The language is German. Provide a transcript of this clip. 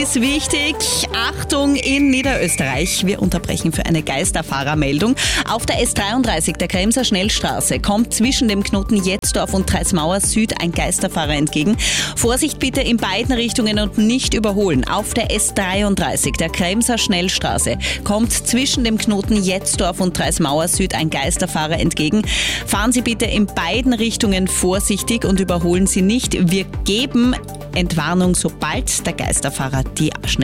ist wichtig. Achtung in Niederösterreich. Wir unterbrechen für eine Geisterfahrermeldung. Auf der S33 der Kremser Schnellstraße kommt zwischen dem Knoten Jetzdorf und Treismauer Süd ein Geisterfahrer entgegen. Vorsicht bitte in beiden Richtungen und nicht überholen. Auf der S33 der Kremser Schnellstraße kommt zwischen dem Knoten Jetzdorf und Treismauer Süd ein Geisterfahrer entgegen. Fahren Sie bitte in beiden Richtungen vorsichtig und überholen Sie nicht. Wir geben Entwarnung, sobald der Geisterfahrer die Schnellstraße